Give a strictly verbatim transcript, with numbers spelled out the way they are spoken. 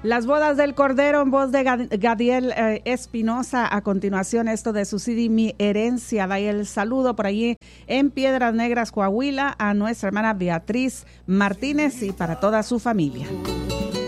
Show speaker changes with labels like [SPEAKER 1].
[SPEAKER 1] Las bodas del Cordero en voz de Gadiel eh, Espinosa. A continuación, esto de su C D, Mi Herencia. Da el saludo por allí en Piedras Negras, Coahuila, a nuestra hermana Beatriz Martínez y para toda su familia.